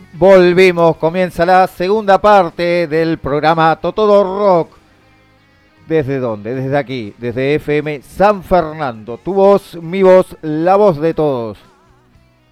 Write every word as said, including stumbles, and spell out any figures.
Volvimos, comienza la segunda parte del programa Totodo Rock. ¿Desde dónde? Desde aquí, desde F M San Fernando. Tu voz, mi voz, la voz de todos.